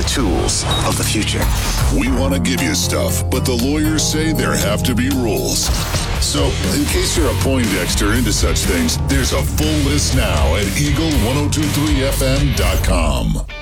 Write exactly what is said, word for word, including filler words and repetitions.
tools of the future. We want to give you stuff, but the lawyers say there have to be rules. So, in case you're a Poindexter into such things, there's a full list now at eagle ten twenty-three f m dot com.